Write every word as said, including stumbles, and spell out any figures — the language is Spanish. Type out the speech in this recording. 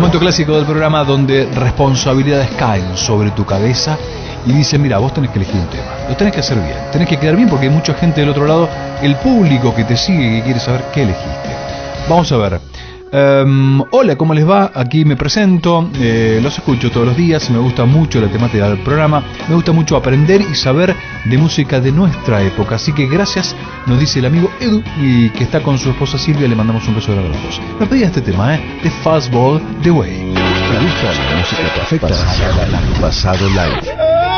Momento clásico del programa donde responsabilidades caen sobre tu cabeza y dicen, mira, vos tenés que elegir un tema, lo tenés que hacer bien, tenés que quedar bien porque hay mucha gente del otro lado, el público que te sigue, que quiere saber qué elegiste. Vamos a ver. Um, hola, ¿cómo les va? Aquí me presento, eh, los escucho todos los días, me gusta mucho la temática del programa, me gusta mucho aprender y saber de música de nuestra época, así que gracias, nos dice el amigo Edu, y que está con su esposa Silvia, le mandamos un beso grande a los dos. Me pedía este tema, ¿eh? The Fastball The Way. ¿Te gusta la música perfecta? Pasado live.